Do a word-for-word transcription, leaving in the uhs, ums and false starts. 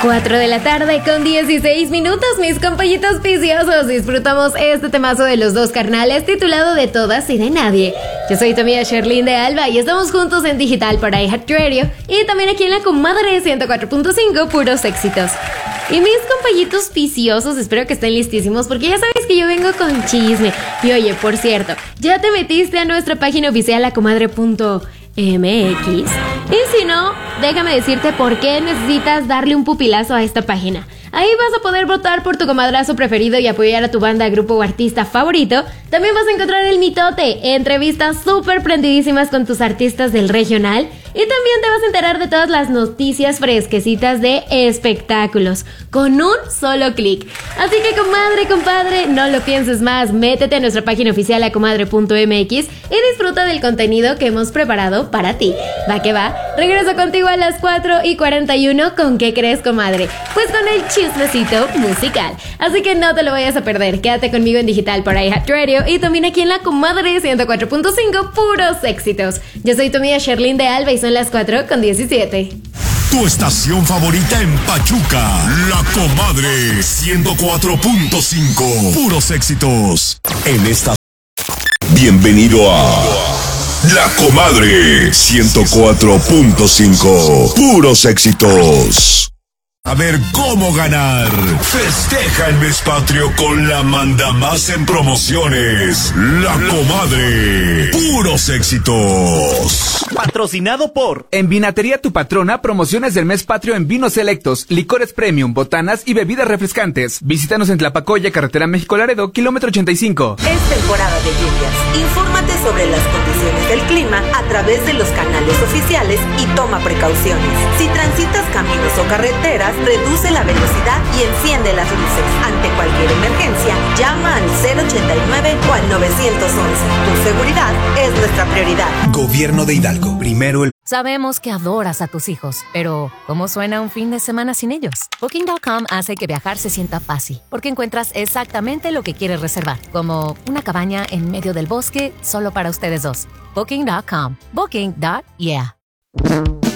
cuatro de la tarde con dieciséis minutos, mis compañitos viciosos. Disfrutamos este temazo de los dos carnales titulado De Todas y de Nadie. Yo soy tu amiga Sherlyn de Alba y estamos juntos en digital para iHeartRadio y también aquí en la comadre ciento cuatro punto cinco, puros éxitos. Y mis compañitos viciosos, espero que estén listísimos porque ya sabes que yo vengo con chisme. Y oye, por cierto, ¿ya te metiste a nuestra página oficial lacomadre punto m x? Y si no, déjame decirte por qué necesitas darle un pupilazo a esta página. Ahí vas a poder votar por tu comadrazo preferido y apoyar a tu banda, grupo o artista favorito. También vas a encontrar el mitote, entrevistas súper prendidísimas con tus artistas del regional. Y también te vas a enterar de todas las noticias fresquecitas de espectáculos, con un solo clic. Así que comadre, compadre, no lo pienses más, métete a nuestra página oficial lacomadre punto m x y disfruta del contenido que hemos preparado para ti. Va que va, regreso contigo a las cuatro y cuarenta y uno. ¿Con qué crees, comadre? Pues con el chismecito musical. Así que no te lo vayas a perder, quédate conmigo en digital por iHeartRadio y también aquí en la comadre ciento cuatro punto cinco, puros éxitos. Yo soy tu amiga Sherlyn de Alba y son las cuatro con diecisiete. Tu estación favorita en Pachuca, La Comadre ciento cuatro punto cinco. Puros éxitos. En esta. Bienvenido a La Comadre ciento cuatro punto cinco. Puros éxitos. A ver cómo ganar. Festeja el mes patrio con la manda más en promociones. La Comadre. Puros éxitos. Patrocinado por En Vinatería Tu Patrona, promociones del mes patrio en vinos selectos, licores premium, botanas y bebidas refrescantes. Visítanos en Tlapacoya, carretera México-Laredo, kilómetro ochenta y cinco. Es temporada de lluvias. Infórmate sobre las condiciones del clima a través de los canales oficiales y toma precauciones. Si transitas caminos o carreteras, reduce la velocidad y enciende las luces. Ante cualquier emergencia, llama al cero ochenta y nueve o al nueve once. Tu seguridad es nuestra prioridad. Gobierno de Hidalgo. Primero el... Sabemos que adoras a tus hijos, pero ¿cómo suena un fin de semana sin ellos? Booking punto com hace que viajar se sienta fácil, porque encuentras exactamente lo que quieres reservar, como una cabaña en medio del bosque solo para ustedes dos. Booking punto com. Booking. Yeah.